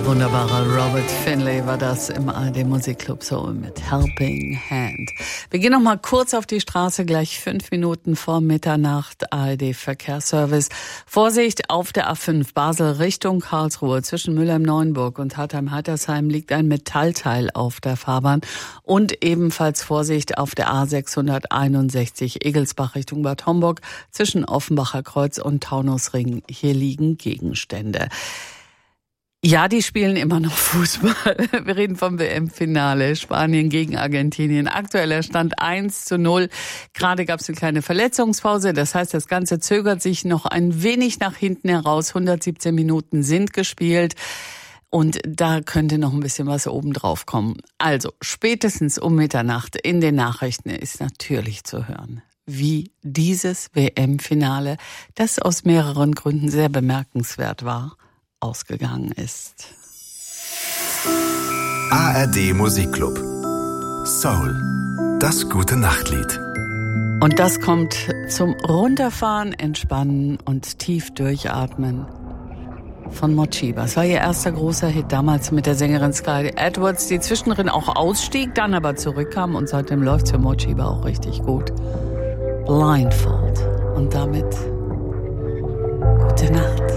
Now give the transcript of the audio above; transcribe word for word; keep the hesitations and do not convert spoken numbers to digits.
wunderbare Robert Finlay war das im A R D Musikclub Soul mit Helping Hand. Wir gehen noch mal kurz auf die Straße, gleich fünf Minuten vor Mitternacht. A R D Verkehrsservice. Vorsicht auf der A fünf Basel Richtung Karlsruhe. Zwischen Mülheim-Neuenburg und Hartheim-Hattersheim liegt ein Metallteil auf der Fahrbahn. Und ebenfalls Vorsicht auf der A sechshunderteinundsechzig Egelsbach Richtung Bad Homburg. Zwischen Offenbacher Kreuz und Taunusring. Hier liegen Gegenstände. Ja, die spielen immer noch Fußball. Wir reden vom W M-Finale. Spanien gegen Argentinien. Aktueller Stand eins zu null. Gerade gab es eine kleine Verletzungspause. Das heißt, das Ganze zögert sich noch ein wenig nach hinten heraus. hundertsiebzehn Minuten sind gespielt. Und da könnte noch ein bisschen was obendrauf kommen. Also, spätestens um Mitternacht in den Nachrichten ist natürlich zu hören, wie dieses W M-Finale, das aus mehreren Gründen sehr bemerkenswert war, ausgegangen ist. A R D Musikclub Soul, das gute Nachtlied. Und das kommt zum Runterfahren, Entspannen und tief durchatmen von Mochiba. Es war ihr erster großer Hit damals mit der Sängerin Sky Edwards, die zwischendrin auch ausstieg, dann aber zurückkam und seitdem läuft's für Mochiba auch richtig gut. Blindfold. Und damit gute Nacht.